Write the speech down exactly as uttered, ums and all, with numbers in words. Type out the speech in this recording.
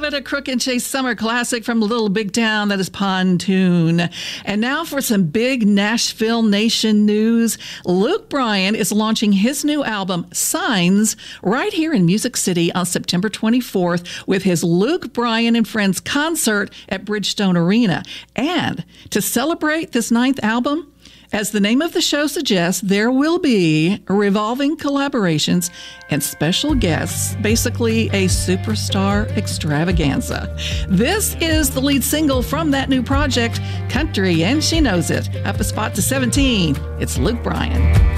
it, a Crook and Chase summer classic from a little big town that is Pontoon. And now for some big Nashville Nation news. Luke Bryan is launching his new album, Signs, right here in Music City on September twenty-fourth with his Luke Bryan and Friends concert at Bridgestone Arena. And to celebrate this ninth album, as the name of the show suggests, there will be revolving collaborations and special guests, basically a superstar extravaganza. This is the lead single from that new project, Country, and She Knows It. Up a spot to seventeen, it's Luke Bryan.